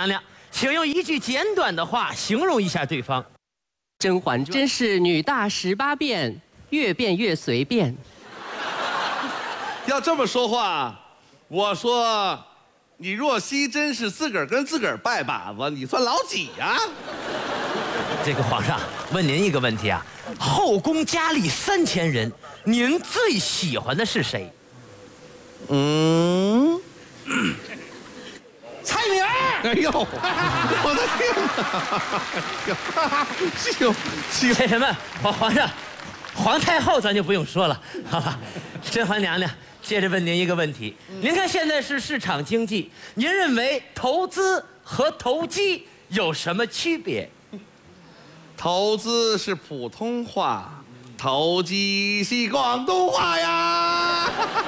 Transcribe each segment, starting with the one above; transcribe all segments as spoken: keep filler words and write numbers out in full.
娘娘，请用一句简短的话形容一下对方。 甄嬛真是女大十八变，越变越随便。 要这么说话，我说，你若曦真是自个儿跟自个儿拜把子，你算老几呀？ 这个皇上，问您一个问题啊，后宫佳丽三千人，您最喜欢的是谁？ 嗯， 蔡明儿。 哎呦，我的天哪！行行， 这什么皇皇上，皇太后咱就不用说了，好吧？甄嬛娘娘，接着问您一个问题，您看现在是市场经济，您认为投资和投机有什么区别？ 投资是普通话，投机是广东话呀。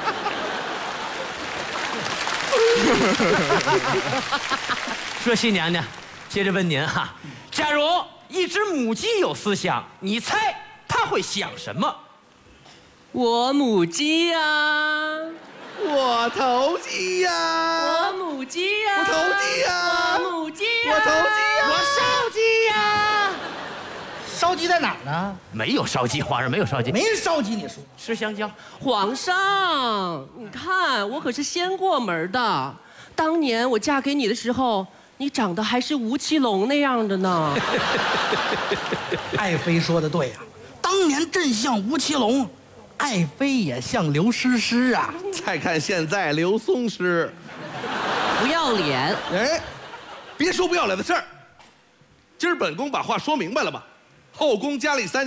若曦娘娘，接着问您哈，假如一只母鸡有思想，你猜它会想什么？ 我母鸡呀、啊， 我投机呀、啊， 我母鸡呀、啊， 我投机呀、啊， 我母鸡呀、啊， 我投机呀、啊， 我烧鸡呀、 烧鸡在哪儿呢？ 没有烧鸡，皇上没有烧鸡， 没人烧鸡，你说？ 吃香蕉。 皇上，你看我可是先过门的，当年我嫁给你的时候，你长得还是吴奇隆那样的呢。 爱妃说的对呀、啊，当年朕像吴奇隆，爱妃也像刘诗诗啊。 再看现在刘松诗， 不要脸！ 哎，别说不要脸的事儿，今儿本宫把话说明白了吧？后宫佳丽三